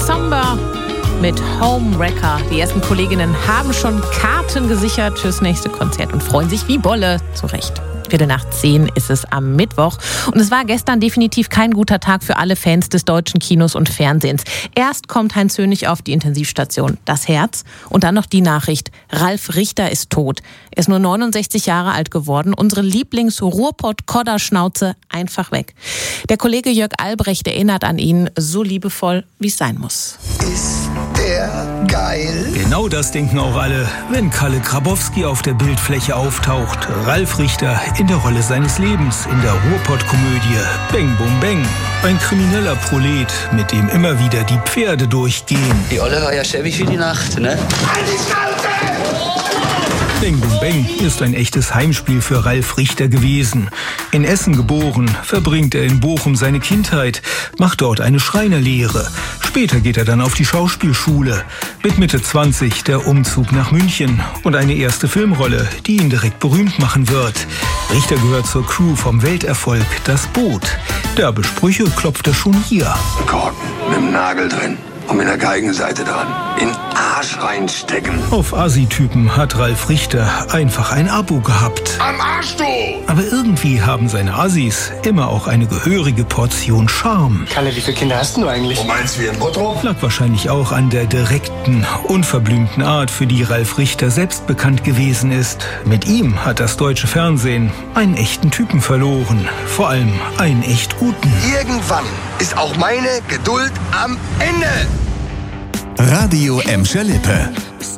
Somber mit Homewrecker. Die ersten Kolleginnen haben schon Karten gesichert fürs nächste Konzert und freuen sich wie Bolle. Zu Recht. 9:45 ist es am Mittwoch. Und es war gestern definitiv kein guter Tag für alle Fans des deutschen Kinos und Fernsehens. Erst kommt Heinz Hönig auf die Intensivstation, das Herz. Und dann noch die Nachricht, Ralf Richter ist tot. Er ist nur 69 Jahre alt geworden. Unsere Lieblings-Ruhrpott-Kodderschnauze einfach weg. Der Kollege Jörg Albrecht erinnert an ihn so liebevoll, wie es sein muss. Ist der geil? Genau das denken auch alle, wenn Kalle Grabowski auf der Bildfläche auftaucht. Ralf Richter in der Rolle seines Lebens in der Ruhrpott-Komödie Bang Bum Bang. Ein krimineller Prolet, mit dem immer wieder die Pferde durchgehen. Die Olle war ja schäbig wie die Nacht, ne? An die Schnauze! Bang Bum Bang ist ein echtes Heimspiel für Ralf Richter gewesen. In Essen geboren, verbringt er in Bochum seine Kindheit, macht dort eine Schreinerlehre. Später geht er dann auf die Schauspielschule. Mit Mitte 20 der Umzug nach München und eine erste Filmrolle, die ihn direkt berühmt machen wird. Richter gehört zur Crew vom Welterfolg Das Boot. Derbe Sprüche klopft er schon hier. Korken mit dem Nagel drin und mit der Geigenseite dran. In Arsch reinstecken. Auf Assi-Typen hat Ralf Richter einfach ein Abo gehabt. Am Arsch, du! Aber irgendwie haben seine Assis immer auch eine gehörige Portion Charme. Kalle, wie viele Kinder hast du eigentlich? Du meinst wie in Bottrop? Lag wahrscheinlich auch an der direkten, unverblümten Art, für die Ralf Richter selbst bekannt gewesen ist. Mit ihm hat das deutsche Fernsehen einen echten Typen verloren. Vor allem einen echt guten. Irgendwann ist auch meine Geduld am Ende. Radio Emscher Lippe.